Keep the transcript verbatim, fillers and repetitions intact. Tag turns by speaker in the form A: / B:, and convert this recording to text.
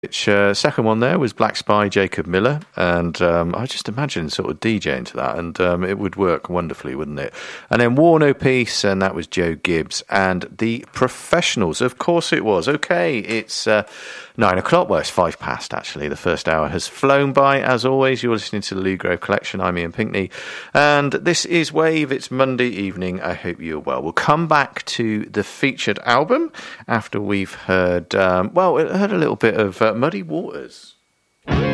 A: Which uh, second one there was Black Spy, Jacob Miller, and um, I just imagine sort of DJing to that, and um, it would work wonderfully, wouldn't it? And then War No Peace, and that was Joe Gibbs, and The Professionals, of course it was. Okay, it's uh, nine o'clock, well, it's five past, actually. The first hour has flown by, as always. You're listening to the Lou Grove Collection. I'm Ian Pinkney, and this is Wave. It's Monday evening. I hope you're well. We'll come back to the featured album after we've heard, um, well, heard a little bit of uh, Muddy Waters.